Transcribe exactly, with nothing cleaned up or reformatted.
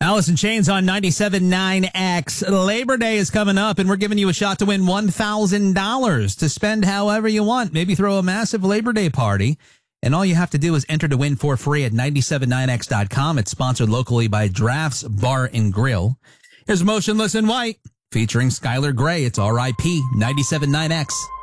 Alice in Chains on ninety-seven point nine X. Labor Day is coming up, and we're giving you a shot to win one thousand dollars to spend however you want. Maybe throw a massive Labor Day party. And all you have to do is enter to win for free at nine seven nine X dot com. It's sponsored locally by Drafts Bar and Grill. Here's Motionless in White featuring Skylar Grey. It's R I P ninety-seven point nine X.